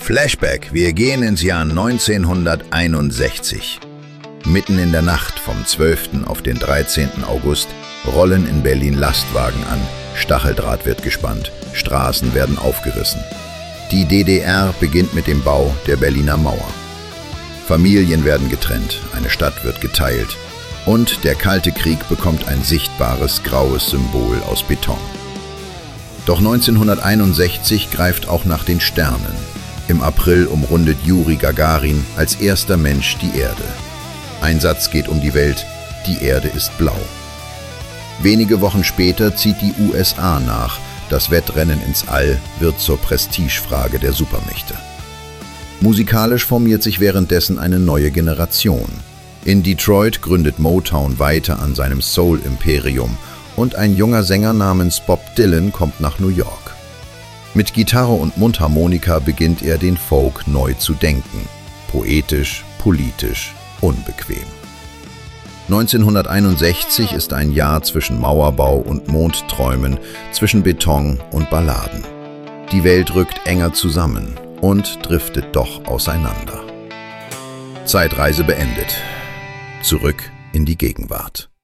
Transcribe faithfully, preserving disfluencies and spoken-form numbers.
Flashback, wir gehen ins Jahr neunzehnhunderteinundsechzig. Mitten in der Nacht vom zwölften auf den dreizehnten August rollen in Berlin Lastwagen an, Stacheldraht wird gespannt, Straßen werden aufgerissen. Die D D R beginnt mit dem Bau der Berliner Mauer. Familien werden getrennt, eine Stadt wird geteilt und der Kalte Krieg bekommt ein sichtbares graues Symbol aus Beton. Doch neunzehnhunderteinundsechzig greift auch nach den Sternen. Im April umrundet Juri Gagarin als erster Mensch die Erde. Ein Satz geht um die Welt: Die Erde ist blau. Wenige Wochen später zieht die U S A nach. Das Wettrennen ins All wird zur Prestigefrage der Supermächte. Musikalisch formiert sich währenddessen eine neue Generation. In Detroit gründet Motown weiter an seinem Soul-Imperium und ein junger Sänger namens Bob Dylan kommt nach New York. Mit Gitarre und Mundharmonika beginnt er, den Folk neu zu denken. Poetisch, politisch, unbequem. neunzehnhunderteinundsechzig ist ein Jahr zwischen Mauerbau und Mondträumen, zwischen Beton und Balladen. Die Welt rückt enger zusammen und driftet doch auseinander. Zeitreise beendet. Zurück in die Gegenwart.